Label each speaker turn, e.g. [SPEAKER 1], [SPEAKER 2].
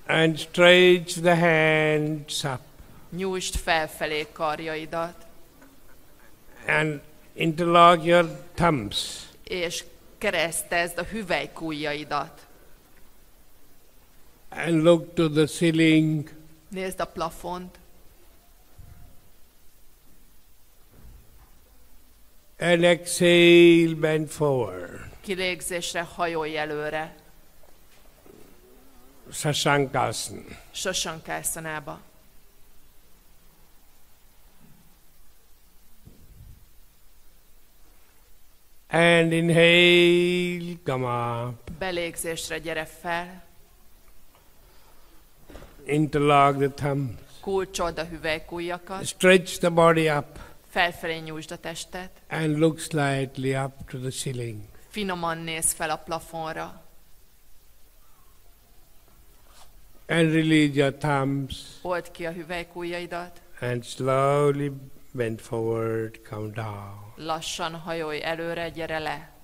[SPEAKER 1] And stretch the hands up.
[SPEAKER 2] Nyújtsd felfelé karjaidat.
[SPEAKER 1] And interlock your thumbs.
[SPEAKER 2] És keresztezd a hüvelykujjaidat.
[SPEAKER 1] And look to the ceiling.
[SPEAKER 2] Nézd a plafont.
[SPEAKER 1] And exhale, bend forward.
[SPEAKER 2] Kilégzésre hajolj előre.
[SPEAKER 1] Sasankasana.
[SPEAKER 2] Sasankásztanába.
[SPEAKER 1] And inhale, come up.
[SPEAKER 2] Belégzésre gyere fel.
[SPEAKER 1] Interlock the thumbs.
[SPEAKER 2] Kulcsold a hüvelykujjakat.
[SPEAKER 1] Stretch the body up.
[SPEAKER 2] Felfelé nyújtsd a testet.
[SPEAKER 1] And look slightly up to the ceiling.
[SPEAKER 2] Finoman nézz fel a plafonra.
[SPEAKER 1] And release your thumbs.
[SPEAKER 2] Old ki a hüvelykujjaidat.
[SPEAKER 1] And slowly bend forward, come down.
[SPEAKER 2] Lassan hajolj előre, gyere le.